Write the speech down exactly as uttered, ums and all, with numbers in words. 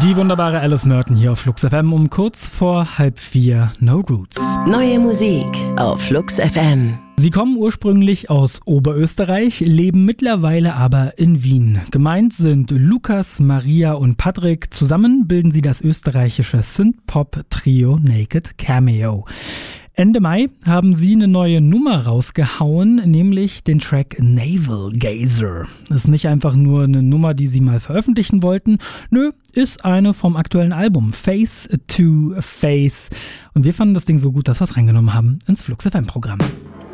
Die wunderbare Alice Merton hier auf Flux F M um kurz vor halb vier. No Roots. Neue Musik auf Flux F M. Sie kommen ursprünglich aus Oberösterreich, leben mittlerweile aber in Wien. Gemeint sind Lukas, Maria und Patrick. Zusammen bilden sie das österreichische Synth-Pop-Trio Naked Cameo. Ende Mai haben sie eine neue Nummer rausgehauen, nämlich den Track Navel Gazer. Das ist nicht einfach nur eine Nummer, die sie mal veröffentlichen wollten. Nö, ist eine vom aktuellen Album Face to Face. Und wir fanden das Ding so gut, dass wir es reingenommen haben ins Flux F M-Programm.